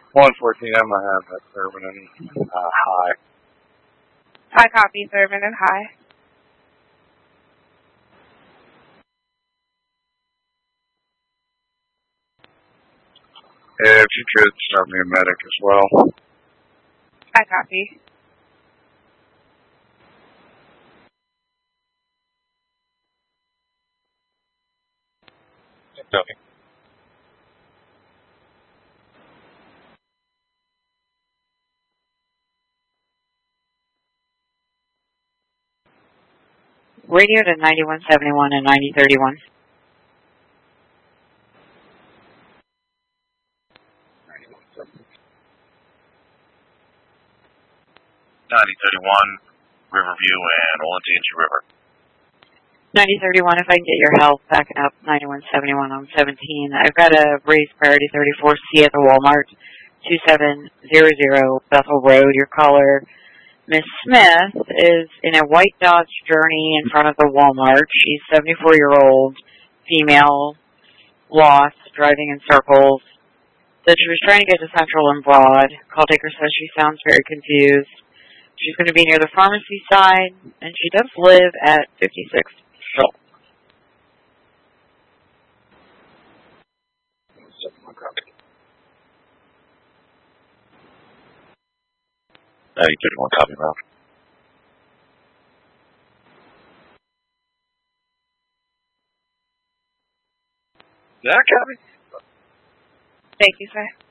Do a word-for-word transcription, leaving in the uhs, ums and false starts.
one fourteen M, I have that Thurman and uh, high. I copy Thurman and high. If you could start me a medic as well. I copy. Copy. Radio to ninety-one seventy-one and ninety thirty-one. ninety thirty-one, Riverview, and Olentangy River. ninety thirty-one, if I can get your help backing up ninety-one seventy-one on seventeen. I've got a raised priority thirty-four C at the Walmart, two seven zero zero Bethel Road. Your caller, Miss Smith, is in a white Dodge Journey in front of the Walmart. She's seventy-four-year-old, female, lost, driving in circles. That she was trying to get to Central and Broad. Call taker says she sounds very confused. She's going to be near the pharmacy side, and she does live at fifty-six Schultz. ninety thirty-one, copy, Ralph. Yeah, copy. Thank you, sir.